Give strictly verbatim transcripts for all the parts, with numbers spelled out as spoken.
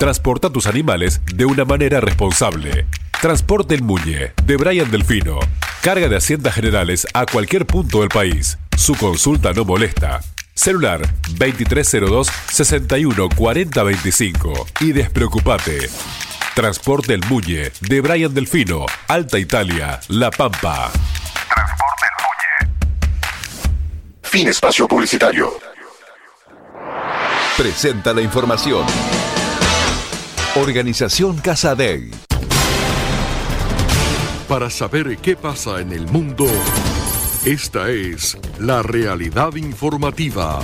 Transporta tus animales de una manera responsable. Transporte El Muñe, de Brian Delfino. Carga de Haciendas Generales a cualquier punto del país. Su consulta no molesta. Celular veintitrés cero dos, sesenta y uno, cuarenta veinticinco. Y despreocupate. Transporte El Muñe, de Brian Delfino. Alta Italia, La Pampa. Transporte El Muñe. Fin espacio publicitario. Presenta la información. Organización Casadei. Para saber qué pasa en el mundo, esta es la realidad informativa.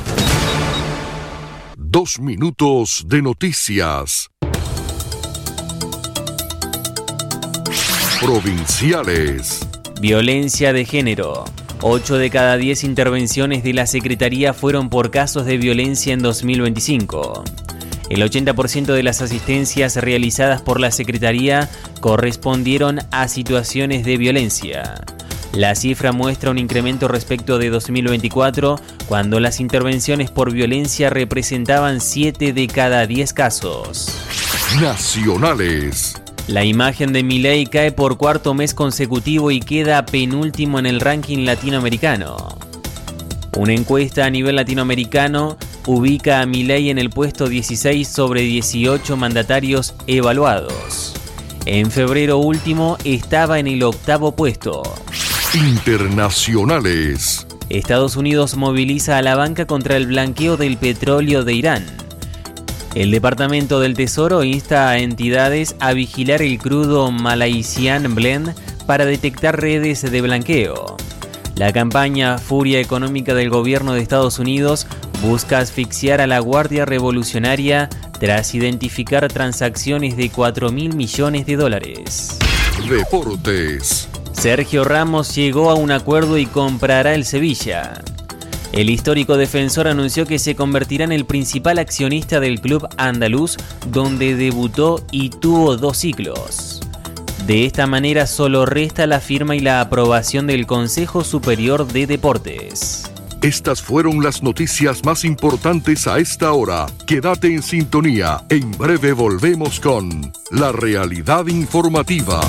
Dos minutos de noticias. Provinciales. Violencia de género. Ocho de cada diez intervenciones de la Secretaría fueron por casos de violencia en dos mil veinticinco. El ochenta por ciento de las asistencias realizadas por la Secretaría correspondieron a situaciones de violencia. La cifra muestra un incremento respecto de dos mil veinticuatro, cuando las intervenciones por violencia representaban siete de cada diez casos. Nacionales. La imagen de Milei cae por cuarto mes consecutivo y queda penúltimo en el ranking latinoamericano. Una encuesta a nivel latinoamericano ubica a Milei en el puesto dieciséis sobre dieciocho mandatarios evaluados. En febrero último estaba en el octavo puesto. Internacionales. Estados Unidos moviliza a la banca contra el blanqueo del petróleo de Irán. El Departamento del Tesoro insta a entidades a vigilar el crudo Malaysian Blend para detectar redes de blanqueo. La campaña Furia Económica del gobierno de Estados Unidos busca asfixiar a la Guardia Revolucionaria tras identificar transacciones de cuatro mil millones de dólares. Deportes. Sergio Ramos llegó a un acuerdo y comprará el Sevilla. El histórico defensor anunció que se convertirá en el principal accionista del club andaluz, donde debutó y tuvo dos ciclos. De esta manera solo resta la firma y la aprobación del Consejo Superior de Deportes. Estas fueron las noticias más importantes a esta hora. Quédate en sintonía. En breve volvemos con La Realidad Informativa.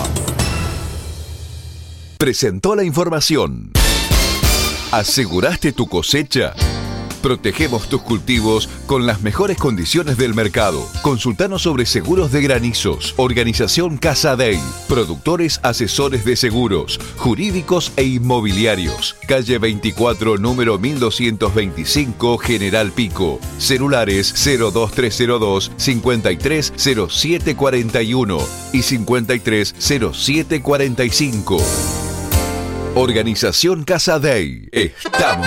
Presentó la información. ¿Aseguraste tu cosecha? Protegemos tus cultivos con las mejores condiciones del mercado. Consultanos sobre seguros de granizos. Organización Casadei. Productores asesores de seguros, jurídicos e inmobiliarios. Calle veinticuatro, número mil doscientos veinticinco, General Pico. Celulares cero dos tres cero dos, cincuenta y tres cero siete cuarenta y uno y cincuenta y tres cero siete cuarenta y cinco. Organización Casadei. Estamos